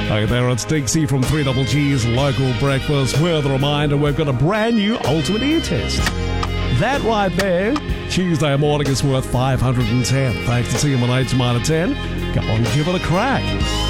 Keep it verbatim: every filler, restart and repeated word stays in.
Hey there, it's Dixie from three Double G's Local Breakfast with a reminder we've got a brand new Ultimate Ear Test. That right there, Tuesday morning is worth five hundred ten. Thanks to T M one H minus ten. Come on, give it a crack.